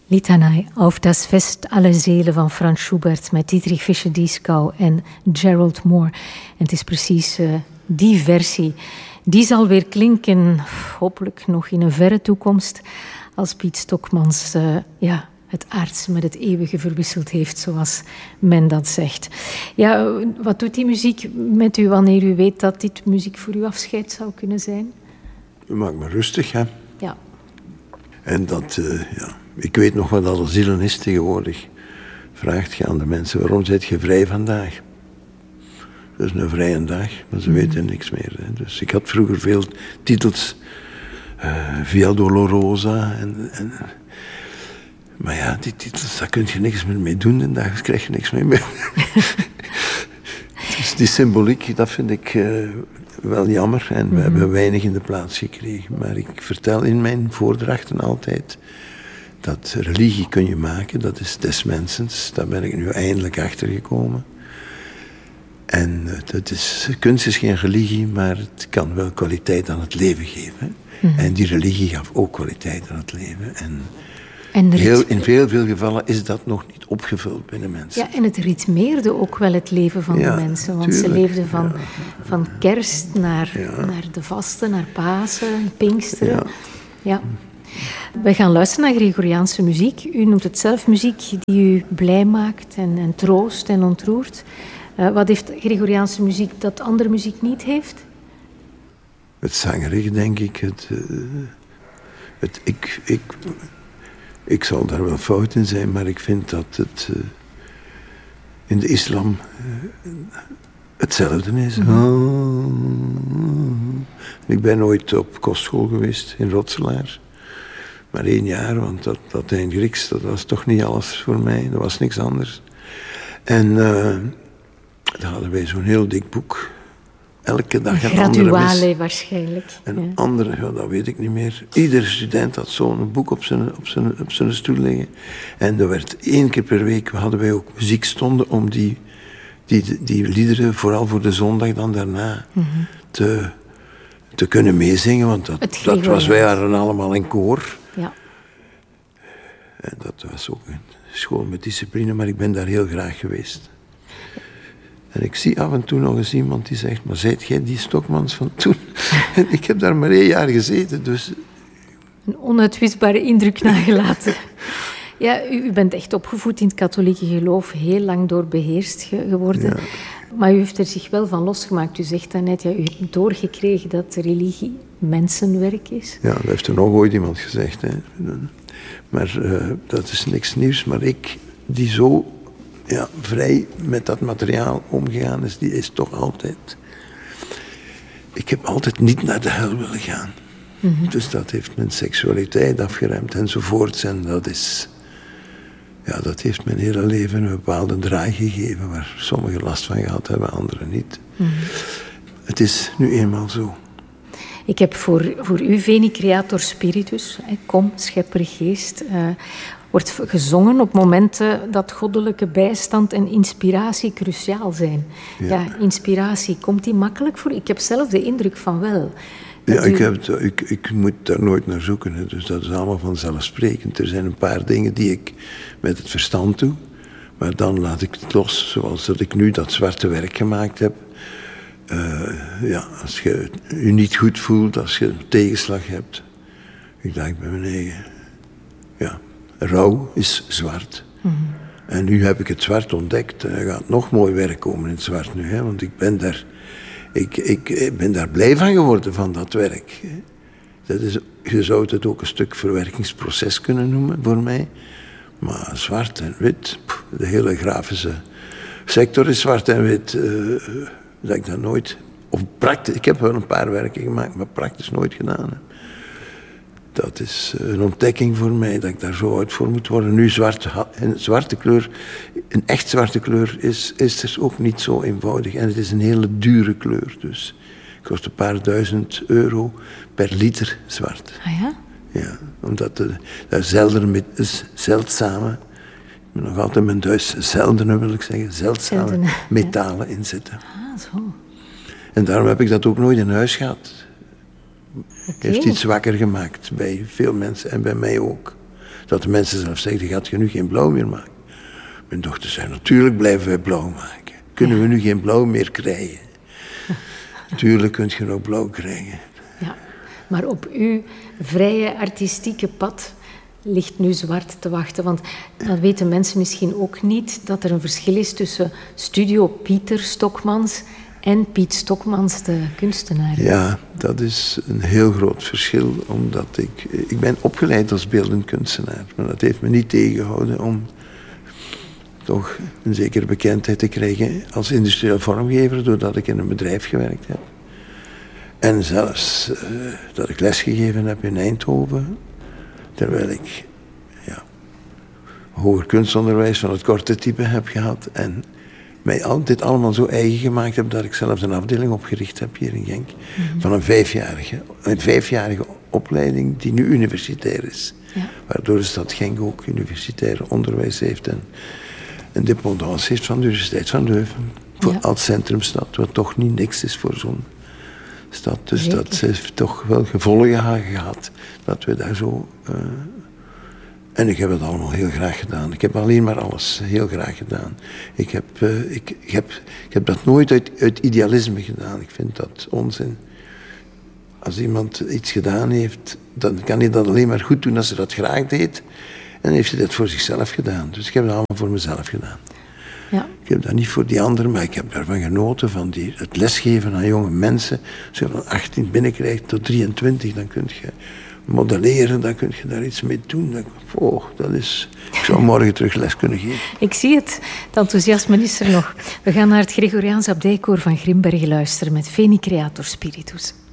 Litanei auf das Fest aller Seelen van Franz Schubert met Dietrich Fischer-Dieskau en Gerald Moore. En het is precies die versie. Die zal weer klinken, hopelijk nog in een verre toekomst, als Piet Stokmans het aardse met het eeuwige verwisseld heeft, zoals men dat zegt. Ja, wat doet die muziek met u wanneer u weet dat dit muziek voor uw afscheid zou kunnen zijn? U maakt me rustig, hè? Ja. En dat, ik weet nog wat alle zielen is tegenwoordig. Vraagt je aan de mensen, waarom zit je vrij vandaag? Dat is een vrije dag, maar ze weten niks meer. Hè. Dus ik had vroeger veel titels. Via Dolorosa. Maar ja, die titels, daar kun je niks meer mee doen. En daar krijg je niks meer mee. Dus die symboliek, dat vind ik wel jammer. En we hebben weinig in de plaats gekregen. Maar ik vertel in mijn voordrachten altijd dat religie kun je maken. Dat is des mensens. Daar ben ik nu eindelijk achter gekomen. En kunst is geen religie, maar het kan wel kwaliteit aan het leven geven. En die religie gaf ook kwaliteit aan het leven. En in veel gevallen is dat nog niet opgevuld binnen mensen. Ja, en het ritmeerde ook wel het leven van de mensen. Want ze leefden van kerst naar de vasten, naar Pasen, Pinksteren. Ja. We gaan luisteren naar Gregoriaanse muziek. U noemt het zelf muziek die u blij maakt en troost en ontroert. Wat heeft Gregoriaanse muziek dat andere muziek niet heeft? Het zangerig, denk ik. Ik zal daar wel fout in zijn, maar ik vind dat het in de islam hetzelfde is. Ik ben ooit op kostschool geweest in Rotselaar. Maar 1 jaar, want dat Latijn Grieks, dat was toch niet alles voor mij. Dat was niks anders. En dan hadden wij zo'n heel dik boek. Elke dag een andere mis. Graduale waarschijnlijk. Een andere, dat weet ik niet meer. Iedere student had zo'n boek op zijn stoel liggen. En er werd 1 keer per week, hadden wij ook muziekstonden om die liederen, vooral voor de zondag dan daarna, te kunnen meezingen. Want wij waren allemaal in koor. Ja. En dat was ook een school met discipline, maar ik ben daar heel graag geweest. En ik zie af en toe nog eens iemand die zegt, maar zijt jij die Stokmans van toen? En ik heb daar maar 1 jaar gezeten, dus... Een onuitwisbare indruk nagelaten. Ja, u bent echt opgevoed in het katholieke geloof, heel lang door beheerst geworden. Ja. Maar u heeft er zich wel van losgemaakt. U zegt daarnet, u hebt doorgekregen dat religie mensenwerk is. Ja, dat heeft er nog ooit iemand gezegd. Hè. Maar dat is niks nieuws. Maar ik, die zo vrij met dat materiaal omgegaan is, die is toch altijd... Ik heb altijd niet naar de hel willen gaan. Dus dat heeft mijn seksualiteit afgeremd enzovoorts. En dat is... Ja, dat heeft mijn hele leven een bepaalde draai gegeven, waar sommigen last van gehad hebben, anderen niet. Het is nu eenmaal zo. Ik heb voor u Veni Creator Spiritus, kom, schepper geest, wordt gezongen op momenten dat goddelijke bijstand en inspiratie cruciaal zijn. Ja, inspiratie, komt die makkelijk voor? Ik heb zelf de indruk van wel. Ja, ik moet daar nooit naar zoeken. Hè. Dus dat is allemaal vanzelfsprekend. Er zijn een paar dingen die ik met het verstand doe. Maar dan laat ik het los, zoals dat ik nu dat zwarte werk gemaakt heb. Als je je niet goed voelt, als je een tegenslag hebt. Ik dacht bij mijn eigen... Ja, rouw is zwart. En nu heb ik het zwart ontdekt. Er gaat nog mooi werk komen in het zwart nu. Hè, want ik ben daar... Ik ben daar blij van geworden, van dat werk. Je zou het ook een stuk verwerkingsproces kunnen noemen voor mij. Maar zwart en wit, de hele grafische sector is zwart en wit. Dat ik dat nooit... Of praktisch, ik heb wel een paar werken gemaakt, maar praktisch nooit gedaan. Hè. Dat is een ontdekking voor mij, dat ik daar zo oud voor moet worden. Nu zwarte kleur, een echt zwarte kleur is er ook niet zo eenvoudig. En het is een hele dure kleur, dus het kost een paar €1000 per liter zwart. Ah ja? Ja, omdat daar zeldzame, ik ben nog altijd mijn Duits, zeldene wil ik zeggen, zeldzame metalen in zitten. Ah, zo. En daarom heb ik dat ook nooit in huis gehad. Okay. Heeft iets wakker gemaakt bij veel mensen en bij mij ook. Dat de mensen zelf zeggen, gaat je nu geen blauw meer maken? Mijn dochter zei, natuurlijk blijven wij blauw maken. Kunnen we nu geen blauw meer krijgen? Natuurlijk kun je nog blauw krijgen. Ja, maar op uw vrije artistieke pad ligt nu zwart te wachten. Want dat weten mensen misschien ook niet, dat er een verschil is tussen studio Pieter Stokmans en Piet Stokmans, de kunstenaar. Ja, dat is een heel groot verschil, omdat ik ben opgeleid als beeldend kunstenaar. Maar dat heeft me niet tegengehouden om toch een zekere bekendheid te krijgen als industrieel vormgever, doordat ik in een bedrijf gewerkt heb. En zelfs dat ik lesgegeven heb in Eindhoven, terwijl ik hoger kunstonderwijs van het korte type heb gehad en mij dit allemaal zo eigen gemaakt heb dat ik zelfs een afdeling opgericht heb hier in Genk van een vijfjarige opleiding die nu universitair is. Ja. Waardoor de stad Genk ook universitair onderwijs heeft en een dependance heeft van de Universiteit van Leuven. Als centrumstad, wat toch niet niks is voor zo'n stad. Dus zeker. Dat heeft toch wel gevolgen gehad dat we daar zo... En ik heb het allemaal heel graag gedaan. Ik heb alleen maar alles heel graag gedaan. Ik heb dat nooit uit idealisme gedaan. Ik vind dat onzin. Als iemand iets gedaan heeft, dan kan hij dat alleen maar goed doen als hij dat graag deed. En dan heeft hij dat voor zichzelf gedaan. Dus ik heb het allemaal voor mezelf gedaan. Ja. Ik heb dat niet voor die anderen, maar ik heb daarvan genoten, van het lesgeven aan jonge mensen. Als je van 18 binnenkrijgt tot 23, dan kun je modelleren, dan kun je daar iets mee doen. Dat is... Ik zou morgen terug les kunnen geven. Ik zie het. Het enthousiasme is er nog. We gaan naar het Gregoriaans Abdijkoor van Grimbergen luisteren met Veni Creator Spiritus.